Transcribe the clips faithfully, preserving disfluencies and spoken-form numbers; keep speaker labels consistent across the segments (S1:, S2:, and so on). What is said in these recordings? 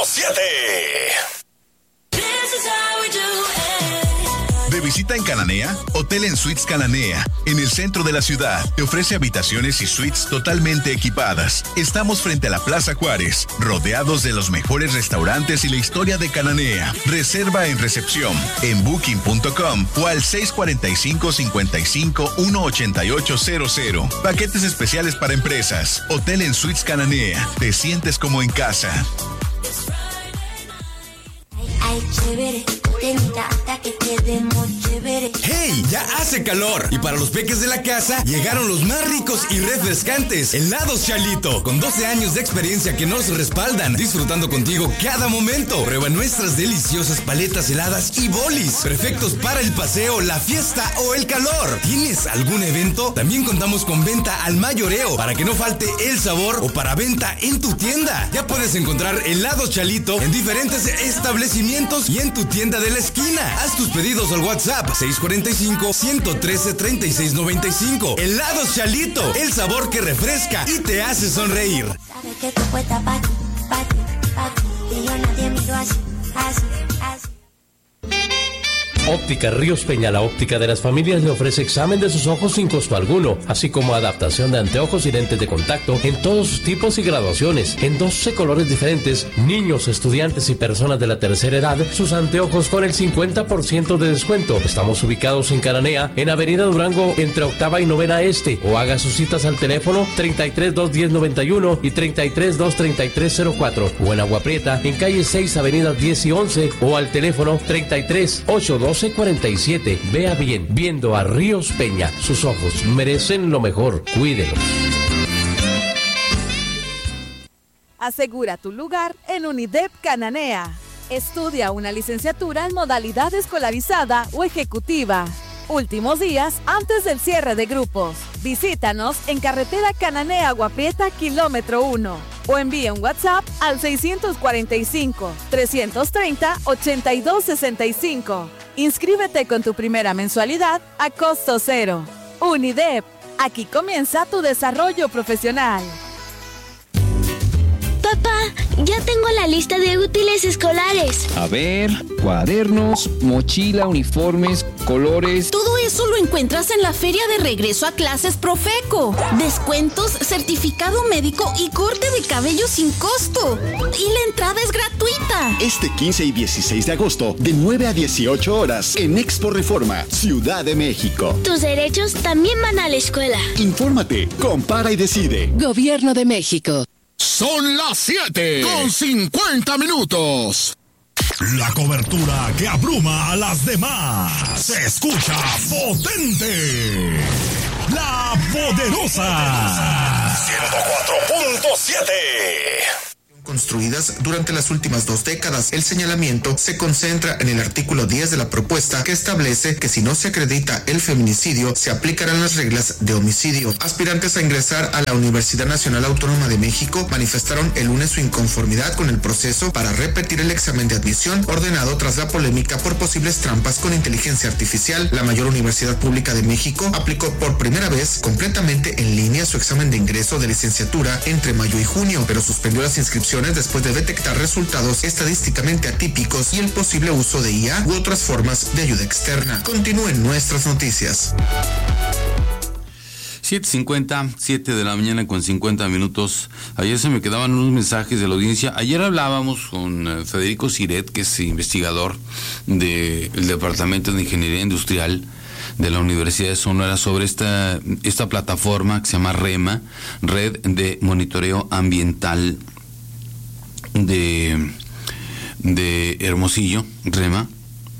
S1: siete. De visita en Cananea, Hotel en Suites Cananea, en el centro de la ciudad. Te ofrece habitaciones y suites totalmente equipadas. Estamos frente a la Plaza Juárez, rodeados de los mejores restaurantes y la historia de Cananea. Reserva en recepción, en booking punto com o al seis cuatro cinco, cinco cinco, uno ocho ocho cero cero. Paquetes especiales para empresas. Hotel en Suites Cananea. Te sientes como en casa.
S2: Ay, chévere, te encanta que quedemos chévere.
S3: ¡Hey! Ya hace calor. Y para los peques de la casa, llegaron los más ricos y refrescantes helados Chalito. Con doce años de experiencia que nos respaldan, disfrutando contigo cada momento. Prueba nuestras deliciosas paletas heladas y bolis. Perfectos para el paseo, la fiesta o el calor. ¿Tienes algún evento? También contamos con venta al mayoreo, para que no falte el sabor, o para venta en tu tienda. Ya puedes encontrar helados Chalito en diferentes establecimientos y en tu tienda de la esquina. Haz tus pedidos al WhatsApp seis cuatro cinco, uno uno tres, tres seis nueve cinco. Helados Chalito, el sabor que refresca y te hace sonreír.
S2: Sabes que tú cuesta pa' ti, pa' ti, pa' ti, y yo nadie me lo hace, así, así.
S4: Óptica Ríos Peña, la óptica de las familias, le ofrece examen de sus ojos sin costo alguno, así como adaptación de anteojos y lentes de contacto en todos sus tipos y graduaciones, en doce colores diferentes. Niños, estudiantes y personas de la tercera edad, sus anteojos con el cincuenta por ciento de descuento. Estamos ubicados en Cananea, en Avenida Durango, entre Octava y Novena Este, o haga sus citas al teléfono treinta y tres, doscientos diez, noventa y uno y treinta y tres, doscientos treinta y tres, cero cuatro, o en Agua Prieta, en calle seis, Avenida diez y once, o al teléfono treinta y tres, ochocientos doce, cuarenta y siete. Vea bien, viendo a Ríos Peña. Sus ojos merecen lo mejor. Cuídelos.
S5: Asegura tu lugar en Unidep Cananea. Estudia una licenciatura en modalidad escolarizada o ejecutiva. Últimos días antes del cierre de grupos. Visítanos en carretera Cananea Agua Prieta, kilómetro uno. O envía un WhatsApp al seis cuatro cinco, tres tres cero, ocho dos seis cinco. Inscríbete con tu primera mensualidad a costo cero. Unidep, aquí comienza tu desarrollo profesional.
S6: Papá, ya tengo la lista de útiles escolares.
S7: A ver, cuadernos, mochila, uniformes, colores.
S8: Todo eso lo encuentras en la Feria de Regreso a Clases Profeco. Descuentos, certificado médico y corte de cabello sin costo. Y la entrada es gratuita.
S9: Este quince y dieciséis de agosto, de nueve a dieciocho horas, en Expo Reforma, Ciudad de México.
S6: Tus derechos también van a la escuela.
S9: Infórmate, compara y decide.
S10: Gobierno de México.
S1: Son las siete con cincuenta minutos. La cobertura que abruma a las demás. Se escucha potente. La Poderosa. ciento cuatro punto siete.
S11: Construidas durante las últimas dos décadas. El señalamiento se concentra en el artículo diez de la propuesta, que establece que si no se acredita el feminicidio, se aplicarán las reglas de homicidio. Aspirantes a ingresar a la Universidad Nacional Autónoma de México manifestaron el lunes su inconformidad con el proceso para repetir el examen de admisión ordenado tras la polémica por posibles trampas con inteligencia artificial. La mayor universidad pública de México aplicó por primera vez completamente en línea su examen de ingreso de licenciatura entre mayo y junio, pero suspendió las inscripciones después de detectar resultados estadísticamente atípicos y el posible uso de I A u otras formas de ayuda externa. Continúen nuestras noticias.
S12: siete cincuenta, siete de la mañana con cincuenta minutos. Ayer se me quedaban unos mensajes de la audiencia. Ayer hablábamos con Federico Siret, que es investigador del Departamento de Ingeniería Industrial de la Universidad de Sonora, sobre esta, esta plataforma que se llama REMA, Red de Monitoreo Ambiental de, de Hermosillo, REMA,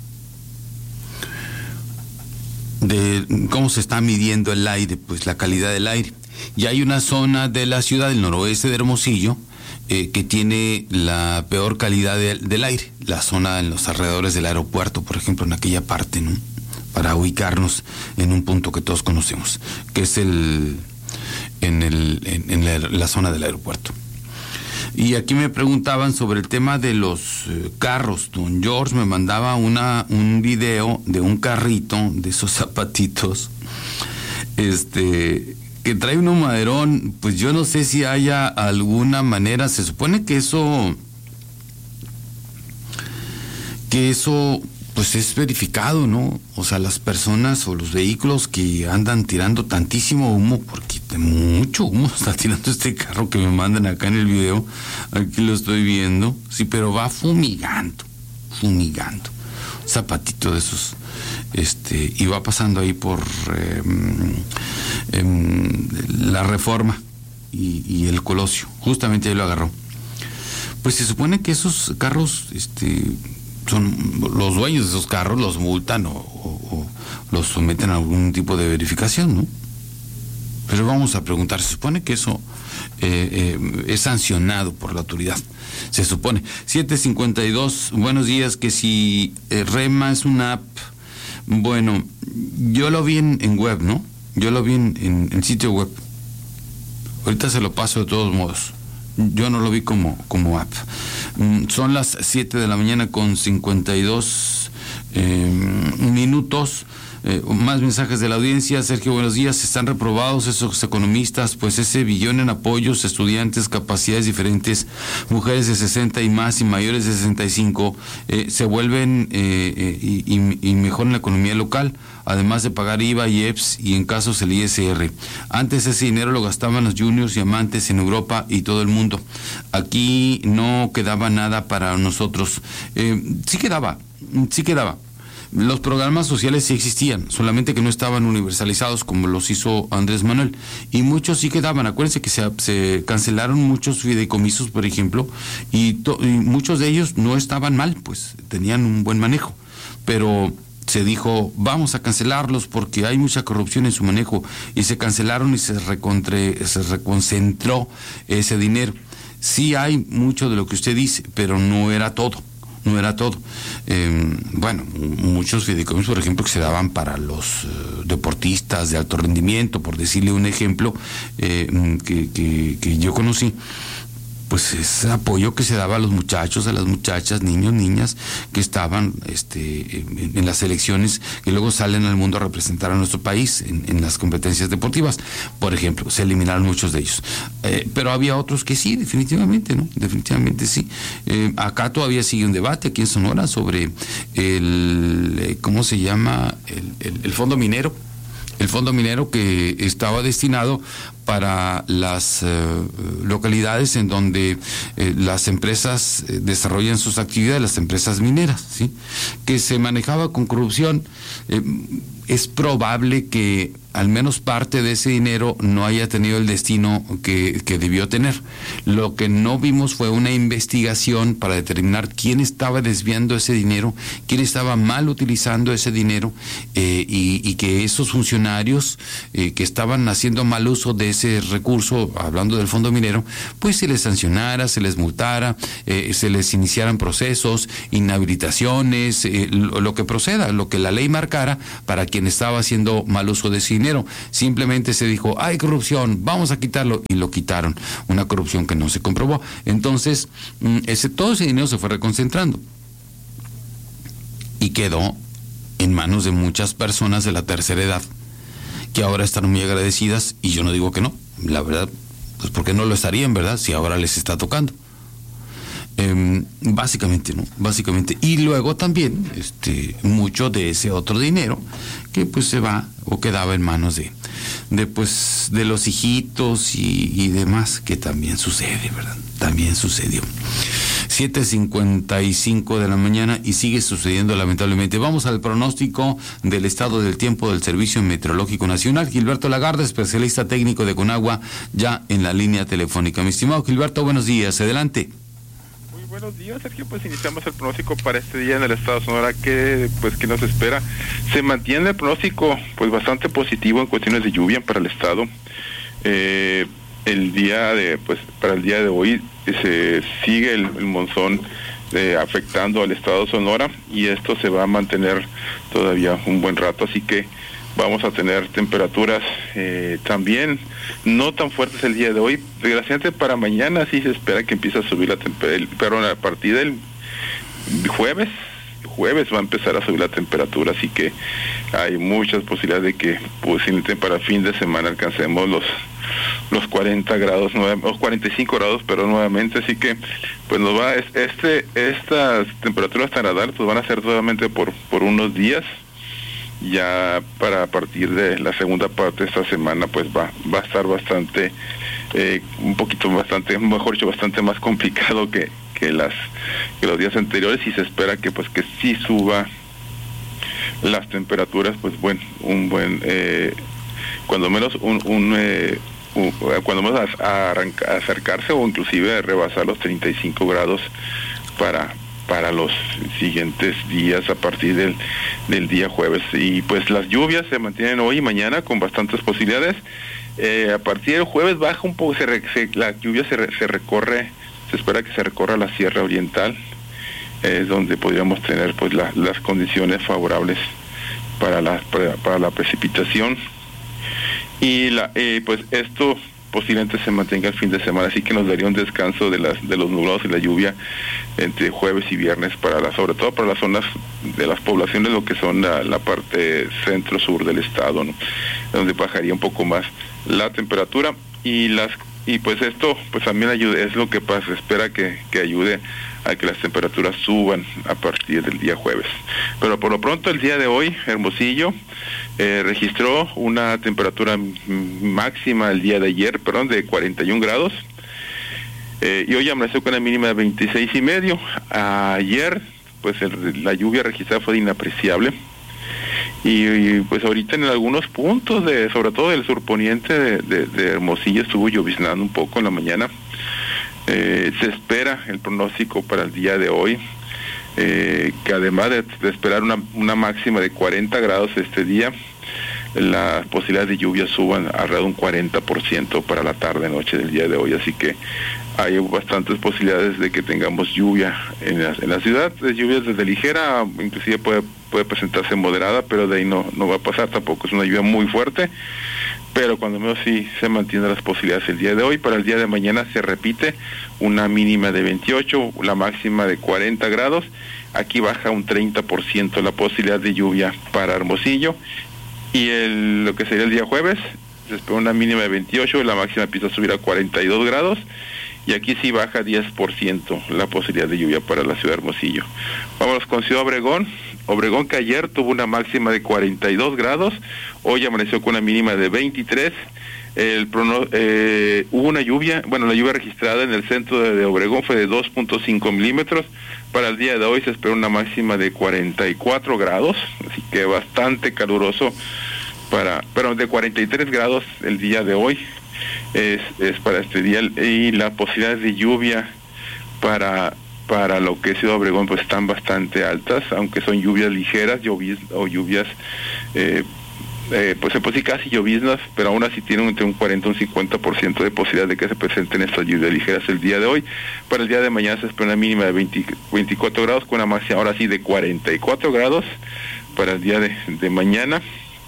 S12: de cómo se está midiendo el aire, pues la calidad del aire. Y hay una zona de la ciudad, del noroeste de Hermosillo, eh, que tiene la peor calidad de, del aire, la zona en los alrededores del aeropuerto, por ejemplo, en aquella parte, ¿no? Para ubicarnos en un punto que todos conocemos, que es el en, el, en, en la, la zona del aeropuerto. Y aquí me preguntaban sobre el tema de los eh, carros. Don George me mandaba una un video de un carrito, de esos zapatitos, este, que trae un maderón. Pues yo no sé si haya alguna manera, se supone que eso que eso pues es verificado, ¿no? O sea, las personas o los vehículos que andan tirando tantísimo humo, porque mucho humo está tirando este carro que me mandan acá en el video, aquí lo estoy viendo, sí, pero va fumigando, fumigando, un zapatito de esos, este, y va pasando ahí por eh, eh, la Reforma y, y el Colosio, justamente ahí lo agarró. Pues se supone que esos carros, este, son los dueños de esos carros, los multan o, o, o los someten a algún tipo de verificación, ¿no? Pero vamos a preguntar, se supone que eso eh, eh, es sancionado por la autoridad, se supone. siete cincuenta y dos, buenos días, que si eh, Rema es una app, bueno, yo lo vi en, en web, ¿no? Yo lo vi en, en, en sitio web. Ahorita se lo paso de todos modos. Yo no lo vi como, como app. Son las siete de la mañana con cincuenta y dos eh, minutos. Eh, más mensajes de la audiencia. Sergio, buenos días. Están reprobados esos economistas, pues ese billón en apoyos, estudiantes, capacidades diferentes, mujeres de sesenta y más y mayores de sesenta y cinco, eh, se vuelven eh, eh, y, y, y mejoran la economía local, además de pagar I V A y E P S y en casos el I S R. Antes ese dinero lo gastaban los juniors y amantes en Europa y todo el mundo. Aquí no quedaba nada para nosotros. Eh, sí quedaba, sí quedaba. Los programas sociales sí existían, solamente que no estaban universalizados como los hizo Andrés Manuel. Y muchos sí quedaban. Acuérdense que se, se cancelaron muchos fideicomisos, por ejemplo, y, to, y muchos de ellos no estaban mal, pues tenían un buen manejo. Pero se dijo, vamos a cancelarlos porque hay mucha corrupción en su manejo, y se cancelaron y se, recontre, se reconcentró ese dinero. Sí hay mucho de lo que usted dice, pero no era todo. No era todo. Eh, bueno, muchos fideicomisos, por ejemplo, que se daban para los uh, deportistas de alto rendimiento, por decirle un ejemplo, eh, que, que, que yo conocí, pues ese apoyo que se daba a los muchachos, a las muchachas, niños, niñas que estaban este, en, en las selecciones que luego salen al mundo a representar a nuestro país en, en las competencias deportivas, por ejemplo, se eliminaron muchos de ellos. Eh, pero había otros que sí, definitivamente, ¿no? Definitivamente sí. Eh, acá todavía sigue un debate aquí en Sonora sobre el, ¿cómo se llama? El, el, el fondo minero. El fondo minero que estaba destinado para las eh, localidades en donde eh, las empresas eh, desarrollan sus actividades, las empresas mineras, ¿sí? Que se manejaba con corrupción. Eh, es probable que al menos parte de ese dinero no haya tenido el destino que, que debió tener. Lo que no vimos fue una investigación para determinar quién estaba desviando ese dinero, quién estaba mal utilizando ese dinero, eh, y, y que esos funcionarios eh, que estaban haciendo mal uso de ese recurso, hablando del fondo minero, pues se les sancionara, se les multara, eh, se les iniciaran procesos, inhabilitaciones, eh, lo, lo que proceda, lo que la ley marcara para quien estaba haciendo mal uso de ese dinero. Simplemente se dijo, hay corrupción, vamos a quitarlo, y lo quitaron. Una corrupción que no se comprobó. Entonces, ese, todo ese dinero se fue reconcentrando y quedó en manos de muchas personas de la tercera edad, que ahora están muy agradecidas, y yo no digo que no, la verdad, pues porque no lo estarían, ¿verdad? Si ahora les está tocando. Eh, básicamente, ¿no? Básicamente. Y luego también, este, mucho de ese otro dinero que pues se va o quedaba en manos de, de pues, de los hijitos y, y demás, que también sucede, ¿verdad? También sucedió. siete cincuenta y cinco de la mañana y sigue sucediendo lamentablemente. Vamos al pronóstico del estado del tiempo del Servicio Meteorológico Nacional. Gilberto Lagarde, especialista técnico de Conagua, ya en la línea telefónica. Mi estimado Gilberto, buenos días, adelante.
S10: Buenos días, Sergio. Pues iniciamos el pronóstico para este día en el estado de Sonora. que pues que nos espera? Se mantiene el pronóstico pues bastante positivo en cuestiones de lluvia para el estado. Eh, el día de pues para el día de hoy se sigue el, el monzón eh, afectando al estado de Sonora, y esto se va a mantener todavía un buen rato, así que vamos a tener temperaturas eh, también no tan fuertes el día de hoy. Desgraciadamente para mañana sí se espera que empiece a subir la temperatura, pero a partir del jueves, jueves va a empezar a subir la temperatura, así que hay muchas posibilidades de que posiblemente para fin de semana alcancemos los los cuarenta grados, los cuarenta y cinco grados, pero nuevamente, así que pues nos va, este, estas temperaturas tan agradables pues van a ser solamente por, por unos días. Ya para a partir de la segunda parte de esta semana pues va, va a estar bastante, eh, un poquito bastante, mejor dicho, bastante más complicado que, que las, que los días anteriores, y se espera que pues que sí suba las temperaturas, pues bueno, un buen, eh, cuando menos un, un eh, un, cuando menos a, a, arranca, a acercarse o inclusive a rebasar los treinta y cinco grados para para los siguientes días a partir del, del día jueves. Y pues las lluvias se mantienen hoy y mañana con bastantes posibilidades. Eh, a partir del jueves baja un poco, se, re, se la lluvia se, re, se recorre, se espera que se recorra la Sierra Oriental, eh, donde podríamos tener pues la, las condiciones favorables para la, para, para la precipitación. Y la, eh, pues esto posiblemente se mantenga el fin de semana, así que nos daría un descanso de las de los nublados y la lluvia entre jueves y viernes, para la, sobre todo para las zonas de las poblaciones, lo que son la, la parte centro-sur del estado, ¿no? Donde bajaría un poco más la temperatura, y las y pues esto pues también ayuda, es lo que pasa, espera que, que ayude a que las temperaturas suban a partir del día jueves. Pero por lo pronto el día de hoy, Hermosillo eh, registró una temperatura máxima el día de ayer, perdón, de cuarenta y un grados, eh, y hoy amaneció con una mínima de veintiséis y medio. Ayer pues el, la lluvia registrada fue inapreciable, y, y pues ahorita en algunos puntos, de sobre todo del surponiente de, de, de Hermosillo, estuvo lloviznando un poco en la mañana. Eh, se espera el pronóstico para el día de hoy, eh, que además de, de esperar una, una máxima de cuarenta grados este día, las posibilidades de lluvia suban alrededor de un cuarenta por ciento para la tarde-noche del día de hoy, así que hay bastantes posibilidades de que tengamos lluvia en la, en la ciudad. Lluvias desde ligera, inclusive puede, puede presentarse moderada, pero de ahí no, no va a pasar, tampoco es una lluvia muy fuerte, pero cuando menos sí se mantienen las posibilidades el día de hoy. Para el día de mañana se repite una mínima de veintiocho, la máxima de cuarenta grados, aquí baja un treinta por ciento la posibilidad de lluvia para Hermosillo, y el, lo que sería el día jueves, se espera una mínima de veintiocho, la máxima empieza a subir a cuarenta y dos grados, y aquí sí baja diez por ciento la posibilidad de lluvia para la ciudad de Hermosillo. Vámonos con Ciudad Obregón. Obregón, que ayer tuvo una máxima de cuarenta y dos grados, hoy amaneció con una mínima de veintitrés. El prono, eh, hubo una lluvia, bueno, la lluvia registrada en el centro de, de Obregón fue de dos punto cinco milímetros. Para el día de hoy se espera una máxima de cuarenta y cuatro grados, así que bastante caluroso, para, pero de cuarenta y tres grados el día de hoy es, es para este día, y las posibilidades de lluvia para para lo que es Ciudad Obregón pues están bastante altas, aunque son lluvias ligeras, lluvias o lluvias eh, eh, pues pues sí casi lloviznas, pero aún así tienen entre un cuarenta y un cincuenta por ciento de posibilidad de que se presenten estas lluvias ligeras el día de hoy. Para el día de mañana se espera una mínima de veinte, veinticuatro grados, con una máxima ahora sí de cuarenta y cuatro grados para el día de, de mañana.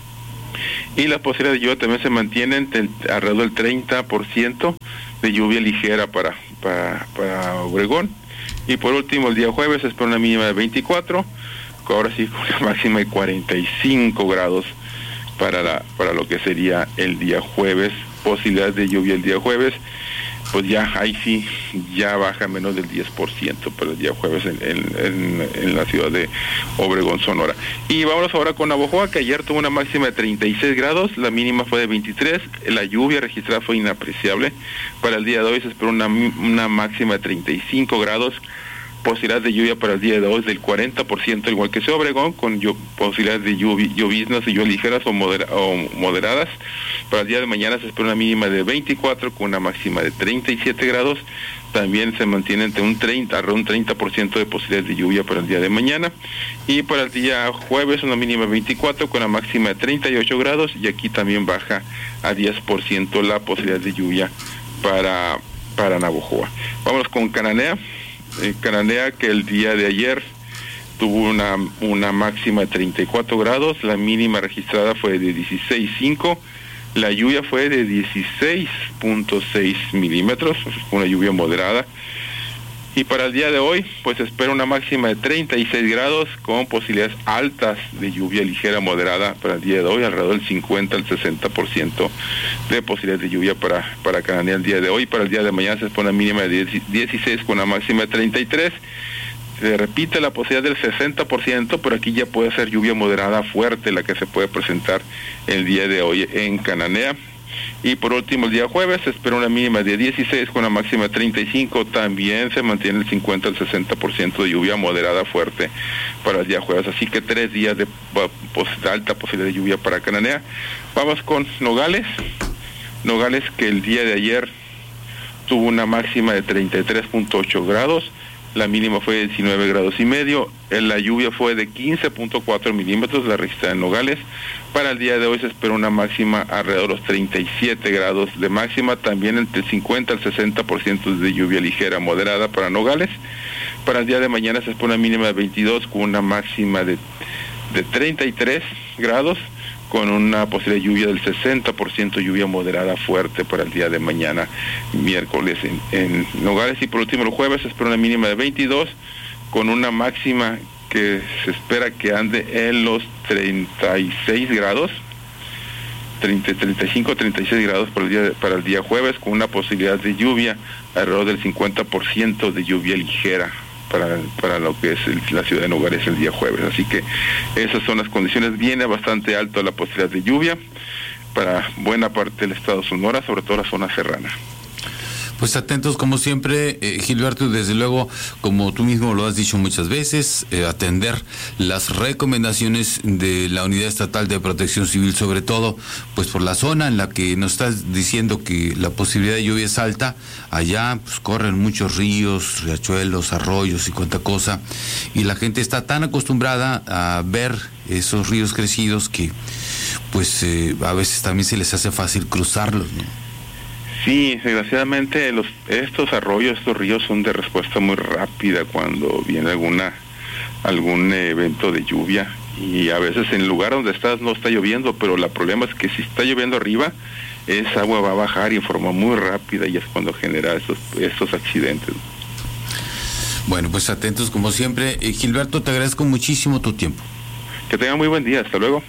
S10: Y la posibilidad de lluvia también se mantiene entre el, alrededor del treinta por ciento de lluvia ligera para, para, para Obregón. Y por último, el día jueves se espera una mínima de veinticuatro, ahora sí con una máxima de cuarenta y cinco grados para la para lo que sería el día jueves. Posibilidades de lluvia el día jueves, pues ya ahí sí ya baja menos del diez por ciento para el día jueves en, en, en, en la ciudad de Obregón, Sonora. Y vámonos ahora con Navojoa, que ayer tuvo una máxima de treinta y seis grados, la mínima fue de veintitrés, la lluvia registrada fue inapreciable. Para el día de hoy se espera una, una máxima de treinta y cinco grados, posibilidades de lluvia para el día de hoy del cuarenta por ciento, igual que Ciudad Obregón, con llo, posibilidades de lluvi, lloviznas y lluvias ligeras o, modera, o moderadas. Para el día de mañana se espera una mínima de veinticuatro con una máxima de treinta y siete grados. También se mantiene entre un treinta, un treinta por ciento de posibilidades de lluvia para el día de mañana. Y para el día jueves una mínima de veinticuatro con una máxima de treinta y ocho grados, y aquí también baja a diez por ciento la posibilidad de lluvia para, para Navojoa. Vámonos con Cananea. Eh, Cananea, que el día de ayer tuvo una, una máxima de treinta y cuatro grados, la mínima registrada fue de dieciséis punto cinco, la lluvia fue de dieciséis punto seis milímetros, una lluvia moderada. Y para el día de hoy, pues se espera una máxima de treinta y seis grados con posibilidades altas de lluvia ligera moderada para el día de hoy, alrededor del cincuenta al sesenta por ciento de posibilidades de lluvia para, para Cananea el día de hoy. Para el día de mañana se espera una mínima de dieciséis con una máxima de treinta y tres. Se repite la posibilidad del sesenta por ciento, pero aquí ya puede ser lluvia moderada fuerte la que se puede presentar el día de hoy en Cananea. Y por último, el día jueves se espera una mínima de dieciséis con una máxima de treinta y cinco. También se mantiene el cincuenta al sesenta por ciento de lluvia moderada fuerte para el día jueves. Así que tres días de, de alta posibilidad de lluvia para Cananea. Vamos con Nogales. Nogales, que el día de ayer tuvo una máxima de treinta y tres punto ocho grados. La mínima fue de diecinueve grados y medio. La lluvia fue de quince punto cuatro milímetros, la registrada en Nogales. Para el día de hoy se espera una máxima alrededor de los treinta y siete grados de máxima, también entre el cincuenta al sesenta por ciento de lluvia ligera moderada para Nogales. Para el día de mañana se espera una mínima de veintidós con una máxima de, de treinta y tres grados, con una posible lluvia del sesenta por ciento, lluvia moderada fuerte para el día de mañana, miércoles en, en Nogales. Y por último, el jueves se espera una mínima de veintidós, con una máxima que se espera que ande en los treinta y seis grados, treinta, treinta y cinco, treinta y seis grados para el día, para el día jueves, con una posibilidad de lluvia alrededor del cincuenta por ciento de lluvia ligera para, para lo que es el, la ciudad de Nogales el día jueves. Así que esas son las condiciones. Viene bastante alto la posibilidad de lluvia para buena parte del estado de Sonora, sobre todo la zona serrana.
S12: Pues atentos como siempre, eh, Gilberto, desde luego, como tú mismo lo has dicho muchas veces, eh, atender las recomendaciones de la Unidad Estatal de Protección Civil, sobre todo, pues por la zona en la que nos estás diciendo que la posibilidad de lluvia es alta. Allá pues corren muchos ríos, riachuelos, arroyos y cuanta cosa, y la gente está tan acostumbrada a ver esos ríos crecidos que pues eh, a veces también se les hace fácil cruzarlos, ¿no?
S10: Sí, desgraciadamente los, estos arroyos, estos ríos son de respuesta muy rápida cuando viene alguna algún evento de lluvia, y a veces en el lugar donde estás no está lloviendo, pero el problema es que si está lloviendo arriba, esa agua va a bajar y en forma muy rápida, y es cuando genera estos, estos accidentes.
S12: Bueno, pues atentos como siempre. Eh, Gilberto, te agradezco muchísimo tu tiempo.
S10: Que tengan muy buen día, hasta luego.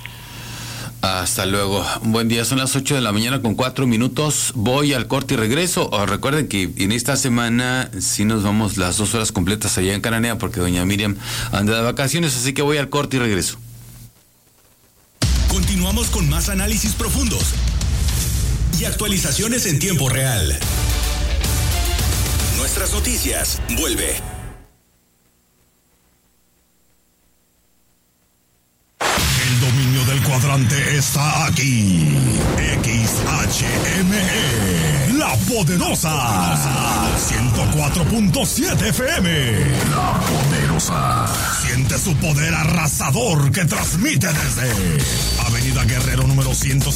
S12: Hasta luego. Buen día, son las ocho de la mañana con cuatro minutos. Voy al corte y regreso. Oh, recuerden que en esta semana sí nos vamos las dos horas completas allá en Cananea porque doña Miriam anda de vacaciones, así que voy al corte y regreso.
S13: Continuamos con más análisis profundos y actualizaciones en tiempo real. Nuestras noticias. Vuelve.
S14: El dominio del cuadrante está aquí. X H M E, La Poderosa. ciento cuatro punto siete F M. La Poderosa. Siente su poder arrasador que transmite desde Avenida Guerrero número ciento